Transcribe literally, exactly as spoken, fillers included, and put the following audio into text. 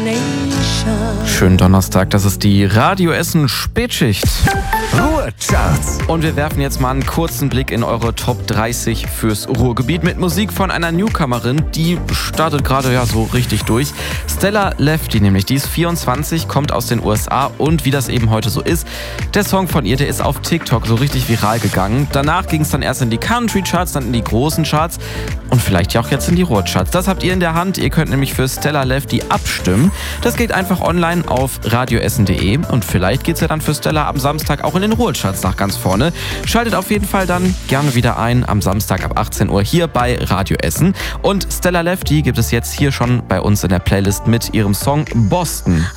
Schönen Donnerstag, das ist die Radio Essen Spätschicht. Ruhrcharts. Und wir werfen jetzt mal einen kurzen Blick in eure Top dreißig fürs Ruhrgebiet mit Musik von einer Newcomerin, die startet gerade ja so richtig durch. Stella Lefty nämlich, die ist vierundzwanzig, kommt aus den U S A und wie das eben heute so ist, der Song von ihr, der ist auf TikTok so richtig viral gegangen. Danach ging es dann erst in die Country-Charts, dann in die großen Charts und vielleicht ja auch jetzt in die Ruhrcharts. Das habt ihr in der Hand, ihr könnt nämlich für Stella Lefty abstimmen. Das geht einfach online auf radioessen punkt de und vielleicht geht's ja dann für Stella am Samstag auch in den Ruhrcharts nach ganz vorne. Schaltet auf jeden Fall dann gerne wieder ein am Samstag ab achtzehn Uhr hier bei Radio Essen. Und Stella Lefty gibt es jetzt hier schon bei uns in der Playlist mit ihrem Song Boston.